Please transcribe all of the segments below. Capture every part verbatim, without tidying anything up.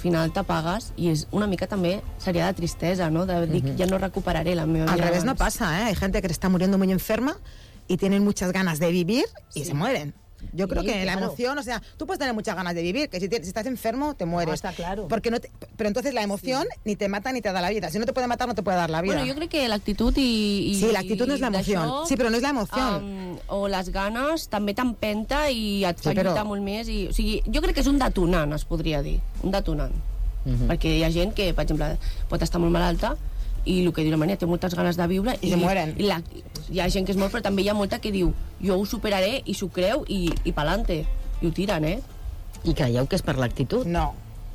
final t'apagues i és una mica també, seria de tristesa, ¿no? De dir, uh-huh. ja no recuperaré la meva vida. Al revés abans. no pasa, ¿eh? Hay gente que está muriendo muy enferma y tienen muchas ganas de vivir y sí. se mueren. Yo creo sí, que claro. la emoción, o sea, tú puedes tener muchas ganas de vivir, que si, te, si estás enfermo te mueres. No, está claro. Porque no te, pero entonces la emoción sí. ni te mata ni te da la vida. Si no te puede matar, no te puede dar la vida. Bueno, yo creo que l'actitud i, i... Sí, l'actitud no és l'emoció. Sí, però no és l'emoció. Um, o les ganes també t'empenta i et fa sí, però... lluitar molt més. I, o sigui, jo crec que és un detonant, es podria dir. Un detonant. Uh-huh. Perquè hi ha gent que, per exemple, pot estar molt malalta i el que diu la Maria, té moltes ganes de viure i, i se mueren. I la, hi ha gent que es mor, però també hi ha molta que diu jo ho superaré i s'ho creu i, i pa'lante. I ho tiren, eh? I creieu que és per l'actitud? No.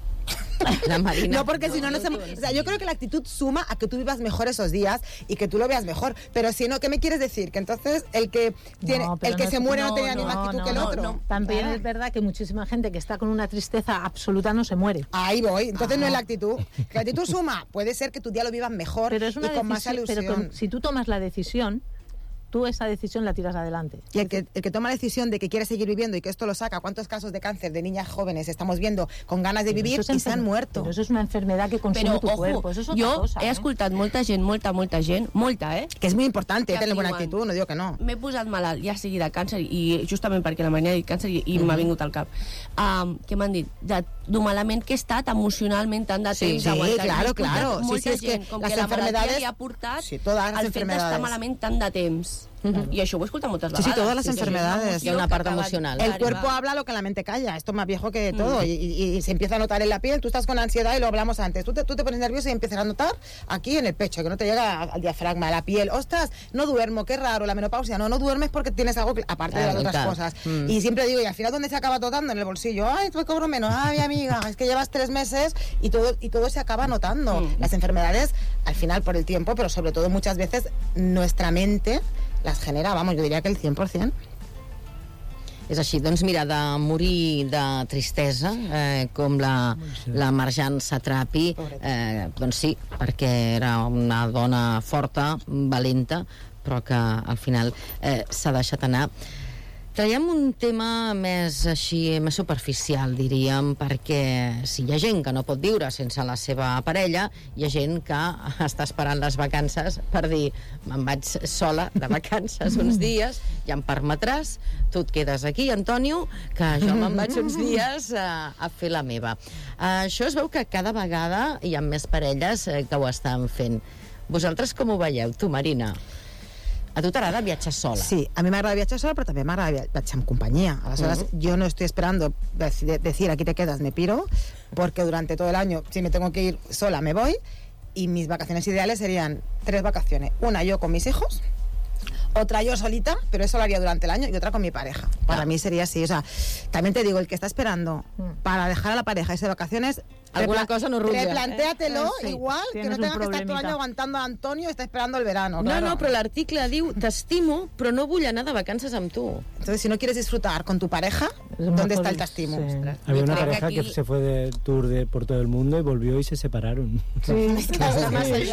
La Marina. No, porque no, si no, no, no se... O sea, yo creo que la actitud suma a que tú vivas mejor esos días y que tú lo veas mejor. Pero si no, ¿qué me quieres decir? Que entonces el que tiene, no, el que no, se muere no, no tiene no, la misma actitud no, que el no, otro. No. También claro. es verdad que muchísima gente que está con una tristeza absoluta no se muere. Ahí voy. Entonces ah. no es la actitud. Que la actitud suma. Puede ser que tu día lo vivas mejor pero es una y con decisión, más ilusión. Pero con, si tú tomas la decisión, tú esa decisión la tiras adelante. Y el que, el que toma la decisión de que quiere seguir viviendo y que esto lo saca, ¿cuántos casos de cáncer de niñas jóvenes estamos viendo con ganas de vivir y se han muerto? Pero eso es una enfermedad que consume pero, tu ojo, cuerpo. Eso es otra yo cosa, he eh? escoltat molta gent, molta, molta gent, molta, eh? Que és molt importante que tenir diuen, bona actitud, no digo que no. M'he posat malalt, ja sigui de càncer, i justament perquè la Maria ha dit càncer i, i mm-hmm. m'ha vingut al cap. Um, que m'han dit, de, de malament que he estat emocionalment tant de temps. Sí, sí claro, claro. Molta sí, sí, gent, es que com las que la enfermedades... malaltia li ha portat sí, todas las el fet d'estar malament tant de temps. Uh-huh. I això ho he escoltat moltes vegades. Sí, sí, todas las sí, enfermedades. Hi ha una part emocional. El cuerpo habla lo que la mente calla. Esto es más viejo que todo. Mm. Y, y, y se empieza a notar en la piel. Tú estás con ansiedad y lo hablamos antes. Tú te, tú te pones nervioso y empiezas a notar aquí en el pecho, que no te llega al diafragma, a la piel. Ostras, no duermo, qué raro, la menopausia. No, no duermes porque tienes algo que, aparte de las otras claro. cosas. Mm. Y siempre digo, y al final, ¿dónde se acaba totando? En el bolsillo. Ay, pues cobro menos. Ay, amiga, es que llevas tres meses y todo, y todo se acaba notando. Mm. Las enfermedades, al final, por el tiempo, pero sobre todo muchas veces, nuestra mente les genera, vamos, jo diria que el cent per cent. És així, doncs mira, de morir de tristesa, eh, com la, la Marjan Satrapi, eh, doncs sí, perquè era una dona forta, valenta, però que al final eh, s'ha deixat anar. Traiem un tema més així, més superficial, diríem, perquè si hi ha gent que no pot viure sense la seva parella, hi ha gent que està esperant les vacances per dir, me'n vaig sola de vacances uns dies, ja em permetràs, tu et quedes aquí, Antonio, que jo me'n vaig uns dies a, a fer la meva. Uh, això es veu que cada vegada hi ha més parelles eh, que ho estan fent. Vosaltres com ho veieu? Tu, Marina? A tu t'agrada viatjar sola? Sí, a mí me agrada viatjar sola, pero también me agrada viatjar en compañía. A las horas uh-huh. yo no estoy esperando decir aquí te quedas, me piro, porque durante todo el año, si me tengo que ir sola, me voy, y mis vacaciones ideales serían tres vacaciones. Una yo con mis hijos, otra yo solita, pero eso lo haría durante el año, y otra con mi pareja. Para ah. mí sería así. O sea, también te digo, el que está esperando para dejar a la pareja irse de vacaciones, alguna cosa no rutlla. Replantéatelo eh? sí, igual, que no tenga que estar todo el año aguantando a Antonio y está esperando el verano. Claro. No, no, però l'article diu, t'estimo, però no vull anar de vacances amb tu. Entonces, si no quieres disfrutar con tu pareja, ¿dónde está el t'estimo? Sí. Había una pareja que, aquí... que se fue de tour de, por todo el mundo y volvió y se separaron. Sí, sí, sí,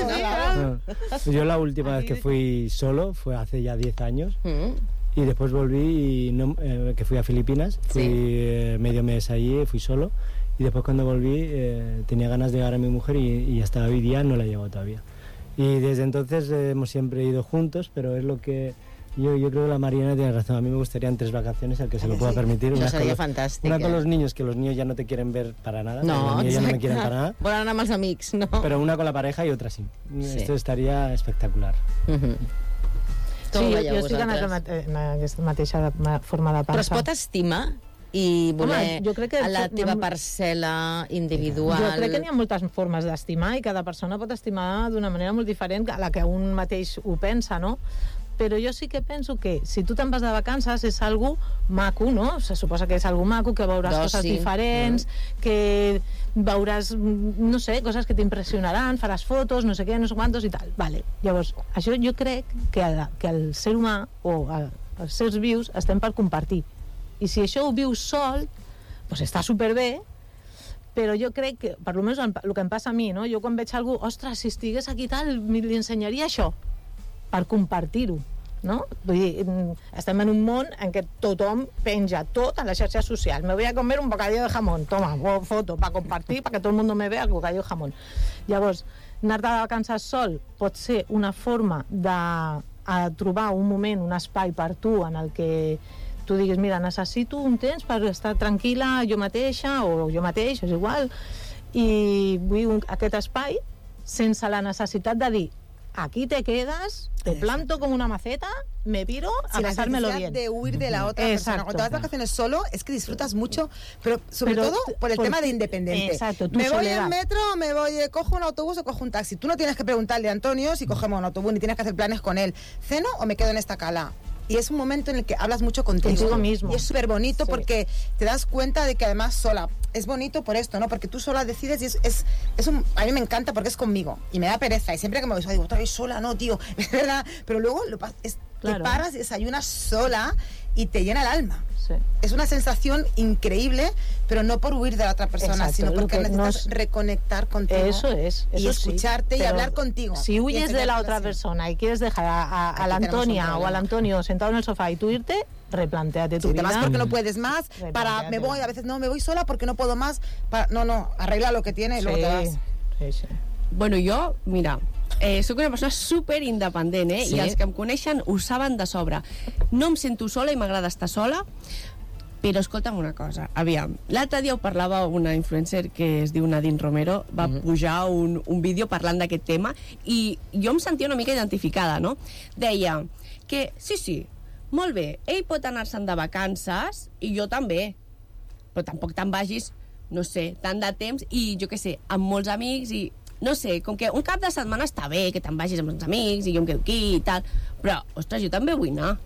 no. Yo la última vez que fui solo fue hace ya diez años. Mm. Y después volví y no, eh, que fui a Filipinas, fui sí. eh, medio mes allí, fui solo. Y después cuando volví eh, tenía ganas de llegar a mi mujer y, y hasta hoy día no la llevo todavía. Y desde entonces eh, hemos siempre ido juntos, pero es lo que yo, yo creo que la Mariana tiene razón. A mí me gustarían tres vacaciones al que se lo pueda permitir. Una, sería con, fantàstic, una con eh? los niños, que los niños ya no te quieren ver para nada. No, los niños ya no me quieren para nada. Volen anar amb els amics, no? Pero una con la pareja y otra sí. sí. Esto estaría espectacular. Uh-huh. Sí, jo, jo estic en aquesta mateixa forma de pensar. Però es pot estimar i voler Home, jo crec que a la teva parcel·la individual. Jo crec que n'hi ha moltes formes d'estimar i cada persona pot estimar d'una manera molt diferent a la que un mateix ho pensa, no? Però jo sí que penso que si tu te'n vas de vacances és algo maco, no? Se suposa que és algo maco, que veuràs Dos, coses sí. diferents, mm. que veuràs, no sé, coses que t'impressionaran, faràs fotos, no sé què, no sé quantos i tal. Vale. Llavors, això jo crec que, a, que el ser humà o a, els seres vius estem per compartir. I si això ho vius sol, doncs està superbé, però jo crec que, per almenys el que em passa a mi, no? Jo quan veig algú, ostres, si estigués aquí tal, li ensenyaria això, per compartir-ho. no? Vull dir, estem en un món en què tothom penja tot en les xarxes socials. Me voy a comer un bocadillo de jamón. Toma, foto para compartir, para que todo el mundo me vea el bocadillo de jamón. Llavors, anar-te de vacances sol pot ser una forma de a trobar un moment, un espai per tu en el que tu diguis, mira, necessito un temps per estar tranquil·la jo mateixa o jo mateix, és igual, i vull un, aquest espai sense la necessitat de dir aquí te quedas, te planto como una maceta, me piro a pasármelo bien. De huir de la otra persona. Cuando te vas de vacaciones solo, es que disfrutas mucho, pero sobre pero, todo por el por, tema de independiente. Exacto, me voy soledad. en metro, me voy, cojo un autobús o cojo un taxi. Tú no tienes que preguntarle a Antonio si cogemos un autobús, ni tienes que hacer planes con él. ¿Ceno o me quedo en esta cala? Y es un momento en el que hablas mucho contigo, contigo mismo. Y es súper bonito, sí, porque te das cuenta de que además sola, es bonito por esto, ¿no? Porque tú sola decides y es, es, es un, a mí me encanta porque es conmigo y me da pereza y siempre que me voy digo, otra vez sola, no, tío, es verdad, pero luego lo, es, claro, te paras y desayunas sola y te llena el alma. Sí. Es una sensación increíble, pero no por huir de la otra persona, exacto, sino porque necesitas nos... reconectar contigo. Eso es. Eso y escucharte sí, y hablar contigo. Si huyes de la otra persona y quieres dejar a, a, a la Antonia o al Antonio sentado en el sofá y tú irte, replantéate tu sí, vida. Te vas porque no puedes más, para me voy, a veces no, me voy sola porque no puedo más. Para, no, no, arregla lo que tiene y sí, luego te vas. Sí, sí. Bueno, jo, mira, eh, soc una persona super independent, eh? Sí. I els que em coneixen ho saben de sobre. No em sento sola i m'agrada estar sola, però escolta'm una cosa, aviam, l'altre dia ho parlava una influencer que es diu Nadine Romero, va mm-hmm. pujar un, un vídeo parlant d'aquest tema i jo em sentia una mica identificada, no? Deia que, sí, sí, molt bé, ell pot anar-se'n de vacances i jo també, però tampoc te'n vagis, no sé, tant de temps i jo què sé, amb molts amics i no sé, com que un cap de setmana està bé que te'n vagis amb els amics i jo em quedo aquí i tal, però, ostres, jo també vull anar.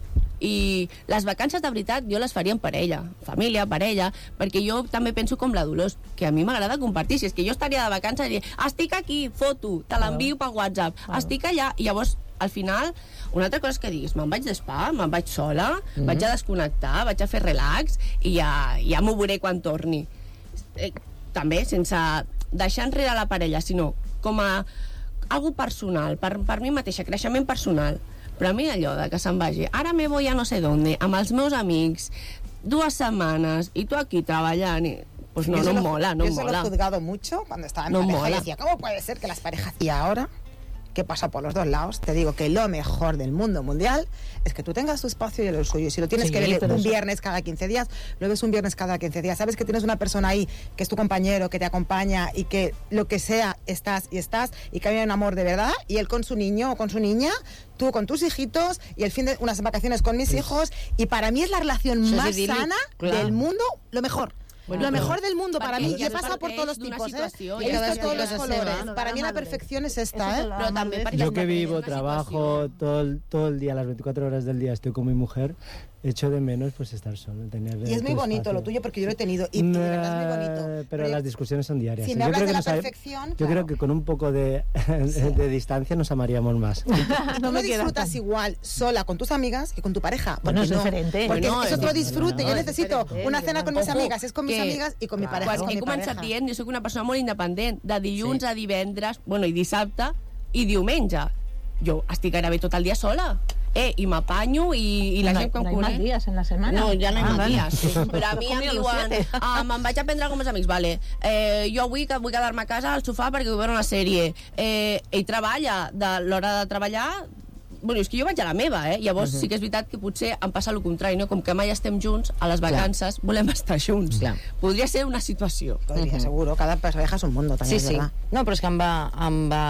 I les vacances de veritat jo les faria en parella, família, parella, perquè jo també penso com la Dolors, que a mi m'agrada compartir. Si és que jo estaria de vacances i diria, estic aquí, foto, te l'envio per WhatsApp, ah. estic allà, i llavors al final, una altra cosa és que diguis, me'n vaig d'espa, me'n vaig sola, mm-hmm. vaig a desconnectar, vaig a fer relax i ja, ja m'ho veuré quan torni. Eh, també, sense deixar enrere la parella, sinó com a algo personal, per, per mi mateixa, creixement personal. Però a mi allò de que se'n vagi, ara me voy a no sé dónde, amb els meus amics, dues setmanes, i tu aquí treballant, i... pues no, no em mola, no em mola. Yo se lo he juzgado mucho cuando estaba en pareja y decía, ¿cómo puede ser que las parejas... Y ahora... que pasa por los dos lados, te digo que lo mejor del mundo mundial es que tú tengas tu espacio y el suyo. Y si lo tienes sí, que ver un eso... viernes cada quince días, lo ves un viernes cada quince días. Sabes que tienes una persona ahí que es tu compañero, que te acompaña y que lo que sea estás y estás y que hay un amor de verdad y él con su niño o con su niña, tú con tus hijitos y el fin de unas vacaciones con mis sí. hijos. Y para mí es la relación sí, más sana claro. del mundo, lo mejor. Bueno, lo mejor del mundo para mí, yo he pasado por todos los tipos, ¿eh? He visto todos los colores. Para mí la perfección es esta, ¿eh? Pero también yo que vivo, trabajo todo el, todo el día, las veinticuatro horas del día estoy con mi mujer, echo de menos pues estar solo, tener y es muy bonito espacio. Lo tuyo porque yo lo he tenido y, no, y de verdad es muy bonito. Pero, pero las discusiones son diarias. Si ¿sí? me hablas yo de creo la que perfección, Yo claro. creo que con un poco de, sí. de distancia nos amaríamos más. Y tú no disfrutas igual sola con tus amigas que con tu pareja. Bueno, es no, diferente. Porque bueno, es otro disfrute. No, yo necesito una cena con mis Ojo, amigas, es con mis amigas y con mi pareja. Quan he començat dient, jo soc una persona molt independent. De dilluns sí. a divendres, bueno, i dissabte i diumenge. Jo estic gairebé tot el dia sola. Eh, i m'apanyo i, i la no, gent que em coneix... No hi ha dies en la setmana? No, ja no hi ha ah, dies. Sí. Però a mi em diuen, ah, me'n vaig a prendre com els amics, vale. Eh, jo avui que vull quedar-me a casa al sofà perquè vull veure una sèrie. Eh, ell treballa, de l'hora de treballar, bueno, és que jo vaig a la meva, eh? Llavors uh-huh. sí que és veritat que potser em passa el contrari, no? Com que mai estem junts, a les vacances Clar. volem estar junts. Clar. Podria ser una situació. Podria, uh-huh. seguro. Cada pareja és un mundo, també, sí, sí. ¿verdad? No, però és que em va... Em va...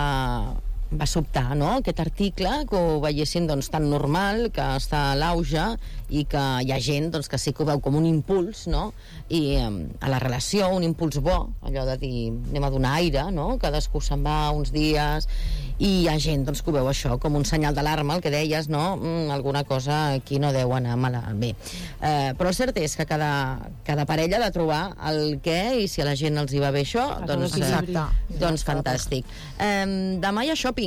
va sobtar, no?, aquest article, que ho veiessin doncs, tan normal, que està a l'auge i que hi ha gent doncs, que sí que ho veu com un impuls, no?, i um, a la relació, un impuls bo, allò de dir, anem a donar aire, no?, cadascú se'n va uns dies, i hi ha gent doncs, que ho veu això com un senyal d'alarma, el que deies, no?, mm, alguna cosa aquí no deu anar malament. Eh, però el cert és que cada, cada parella ha de trobar el què, i si a la gent els hi va bé això, doncs, Exacte. eh, doncs fantàstic. Eh, demà hi ha shopping.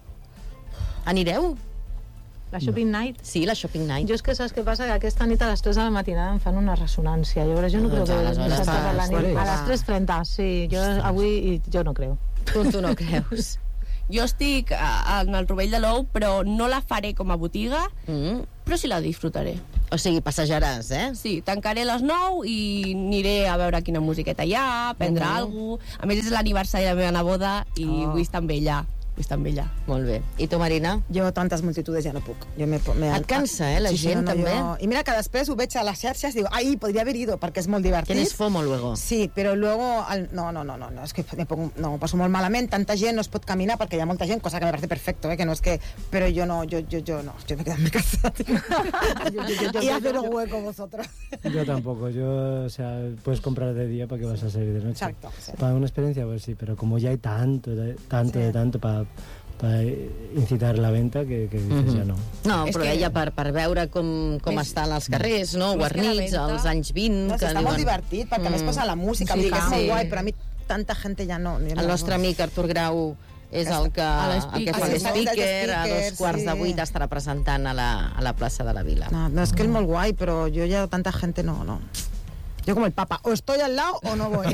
Anireu? La shopping night? Sí, la shopping night. Jo és que saps què passa? Que aquesta nit a les tres de la matinada em fan una ressonància. Llavors jo no crec que... A les hores a la nit, a les tres trenta, sí. Jo avui jo no creu. Tu, tu no creus. Jo estic a, en el Rovell de l'Ou, però no la faré com a botiga, mm. però sí la disfrutaré. O sigui, passejaràs, eh? Sí, tancaré a les nou i aniré a veure quina musiqueta hi ha, prendre mm. alguna cosa. A més, és l'aniversari de la meva neboda i oh. vull estar amb ella. Vull estar amb ella. Molt bé. I tu, Marina? Jo tantes multitudes ja no puc. Jo me, me, Et cansa, eh, la sí, gent, sí, no, també? Jo... I mira que després ho veig a les xarxes i digo, ai, podria haver ido, perquè és molt divertit. Tienes FOMO, luego. Sí, però luego... El... No, no, no, no, no, és que me pongo, no, passo molt malament, tanta gent no es pot caminar perquè hi ha molta gent, cosa que me parece perfecto, eh, que no és que... Però jo no, jo, jo, jo no, yo me quedo en mi casa, tío. yo, yo, yo, y hacer un hueco vosotros. Yo tampoco, yo, o sea, puedes comprar de día para que vas a salir de noche. Exacto. Sí. Para una experiencia, pues sí, pero como ya hay tanto, de, tanto, sí. de tanto para... para incitar la venta que, que dices mm-hmm. ja no. No, és però que... ella per, per veure com, com és... estan els carrers, no? Guarnits, venta... als anys vint... No, que està diuen... molt divertit, perquè mm. a més posa la música, sí, que és molt guai, però a mi tanta gent ja no... El nostre amic Artur Grau és el que, el que fa l'speaker, a dos quarts de vuit estarà presentant a la, a la plaça de la Vila. No, no, és que és molt guai, però jo ja tanta gent no, no. Yo como el Papa, o estoy al lado o no voy.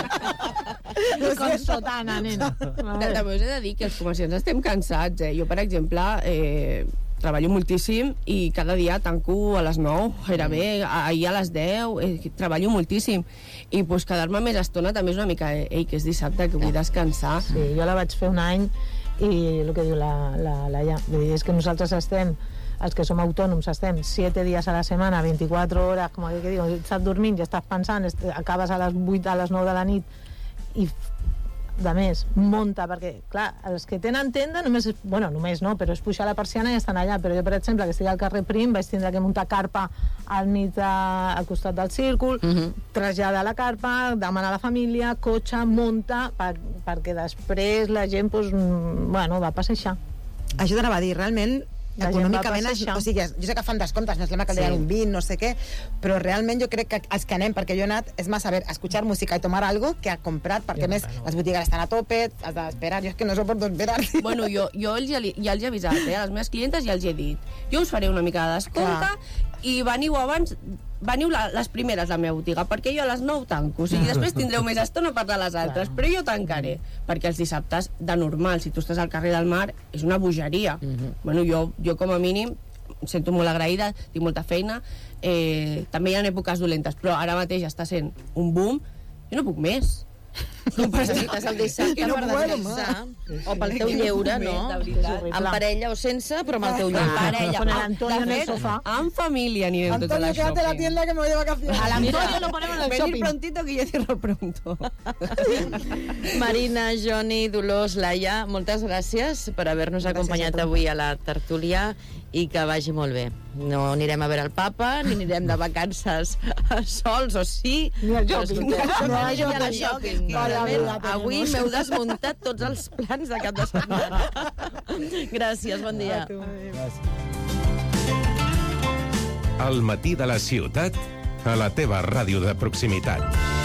Con sotana, nena. També us he de dir que els comerciants estem cansats, eh? Jo, per exemple, eh, treballo moltíssim i cada dia tanco a les nou, gairebé, ahir a les deu, eh, treballo moltíssim. I pues, quedar-me més estona també és una mica, ei, que és dissabte, que vull descansar. Sí, jo la vaig fer un any i el que diu la, la, la ja, vull dir, és que nosaltres estem els que som autònoms estem siete dies a la setmana, veinticuatro hores, com que digo, estàs dormint i estàs pensant, acabes a les vuit, a les nou de la nit i de més, munta, perquè clar, els que tenen tenda només, bueno, només no, però és pujar la persiana i estan allà, però jo per exemple que estic al carrer Prim vaig tindre que muntar carpa al mig de, al costat del círcul, uh-huh. traslladar la carpa, demanar a la família, cotxe, munta, per, perquè després la gent, pues, bueno, va passejar. Això t'anava a dir, realment La econòmicament, és, o sigui, jo sé que fan descomptes, no és que li sí. un vint, no sé què, però realment jo crec que els que anem, perquè jo he anat, és més saber escuchar música i tomar algo que ha comprat, perquè ja, més bueno. les botigues estan a tope, has d'esperar, jo és que no soporto esperar. Bueno, jo, jo els, ja, ja els he avisat, eh, a les meves clientes ja els he dit, jo us faré una mica de descompte i veniu abans, veniu la, les primeres a la meva botiga, perquè jo a les nou tanco, o sigui, després tindreu més estona per les altres, però jo tancaré, perquè els dissabtes, de normal, si tu estàs al carrer del Mar, és una bogeria. Uh-huh. Bueno, jo, jo com a mínim em sento molt agraïda, tinc molta feina, eh, també hi ha èpoques dolentes, però ara mateix està sent un boom, jo no puc més. No necessites el dissabte no per descansar o pel teu lleure, no? En parella o sense, però amb el teu lleure. En parella, con el Antonio en el sofá. En familia anirem tots a la shopping. Antonio, quédate la tienda que me voy de vacaciones. Al Antonio lo ponemos en el shopping. Venir prontito que yo cierro pronto. Marina, Joni, Dolors, Laia, moltes gràcies per haver-nos acompanyat avui a la tertúlia i que vagi molt bé. No anirem a veure el Papa, ni anirem de vacances sols, o sí. Ni al shopping. No, ni a la shopping. Avui m'heu desmuntat tots els plans de cap de setmana. Gràcies, bon dia. El matí de la ciutat a la teva ràdio de proximitat.